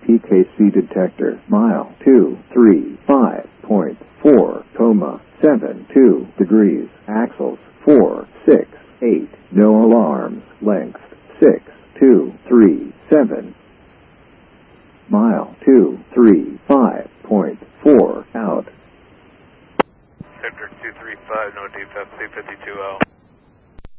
EKC detector, mile 235.4, 72 degrees, axles 468, no alarms, length 6237, mile 235.4, out. Sector 235, no defect, C52L.